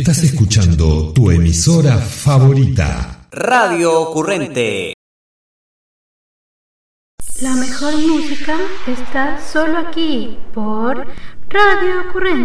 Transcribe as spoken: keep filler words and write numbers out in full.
Estás escuchando tu emisora favorita. Radio Ocurrente. La mejor música está solo aquí por Radio Ocurrente.